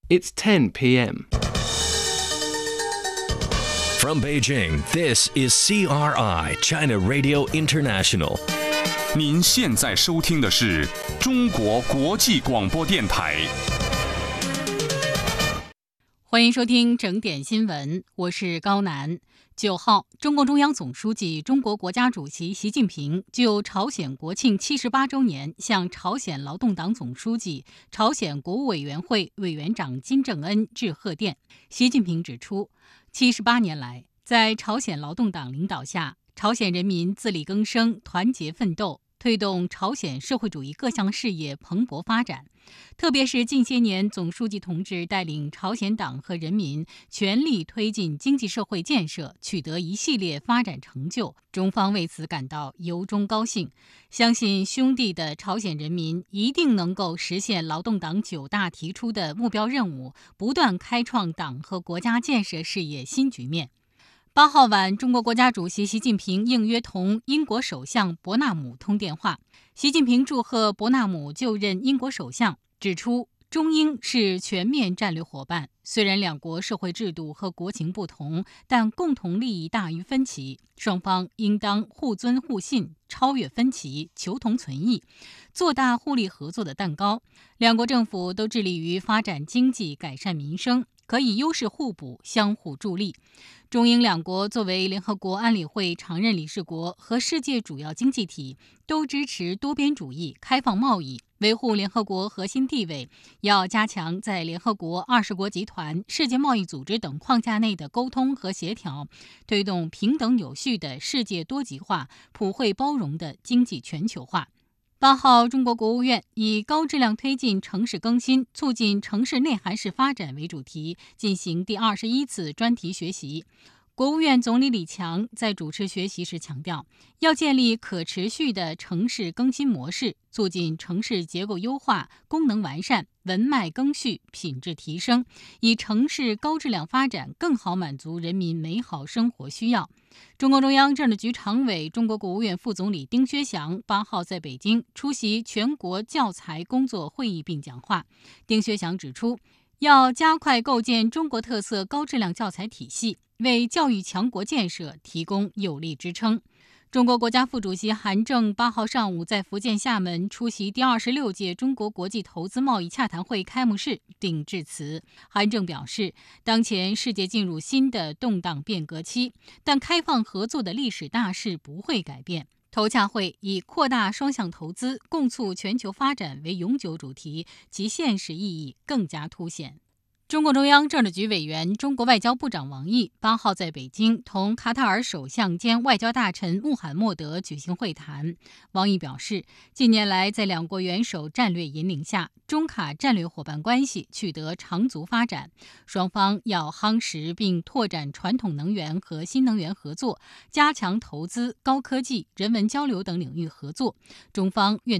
It's 10 p.m. From Beijing, this is CRI, China Radio International. 您现在收听的是中国国际广播电台。 欢迎收听整点新闻，我是高楠。9号，中共中央总书记、中国国家主席习近平就朝鲜国庆78周年向朝鲜劳动党总书记、朝鲜国务委员会委员长金正恩致贺电。习近平指出，78年来，在朝鲜劳动党领导下，朝鲜人民自力更生、团结奋斗，推动朝鲜社会主义各项事业蓬勃发展。特别是近些年，总书记同志带领朝鲜党和人民全力推进经济社会建设，取得一系列发展成就，中方为此感到由衷高兴，相信兄弟的朝鲜人民一定能够实现劳动党9大提出的目标任务，不断开创党和国家建设事业新局面。8号晚，中国国家主席习近平应约同英国首相伯纳姆通电话。习近平祝贺伯纳姆就任英国首相，指出中英是全面战略伙伴，虽然两国社会制度和国情不同，但共同利益大于分歧，双方应当互尊互信，超越分歧，求同存异，做大互利合作的蛋糕。两国政府都致力于发展经济，改善民生，可以优势互补，相互助力。中英两国作为联合国安理会常任理事国和世界主要经济体，都支持多边主义、开放贸易，维护联合国核心地位，要加强在联合国、20国集团、世界贸易组织等框架内的沟通和协调，推动平等有序的世界多极化、普惠包容的经济全球化。8号，中国国务院以高质量推进城市更新，促进城市内涵式发展为主题，进行第21次专题学习。国务院总理李强在主持学习时强调，要建立可持续的城市更新模式，促进城市结构优化、功能完善、文脉更续、品质提升，以城市高质量发展更好满足人民美好生活需要。中共中央政治局常委、中国国务院副总理丁薛祥8号在北京出席全国教材工作会议并讲话。丁薛祥指出，要加快构建中国特色高质量教材体系，为教育强国建设提供有力支撑。中国国家副主席韩正8号上午在福建厦门出席第26届中国国际投资贸易洽谈会开幕式并致辞。韩正表示，当前世界进入新的动荡变革期，但开放合作的历史大势不会改变。投洽会以扩大双向投资，共促全球发展为永久主题，其现实意义更加凸显。中共中央政治局委员、中国外交部长王毅8号在北京同卡塔尔首相兼外交大臣穆罕默德举行会谈。王毅表示，近年来在两国元首战略引领下，中卡战略伙伴关系取得长足发展，双方要夯实并拓展传统能源和新能源合作，加强投资、高科技、人文交流等领域合作。中方愿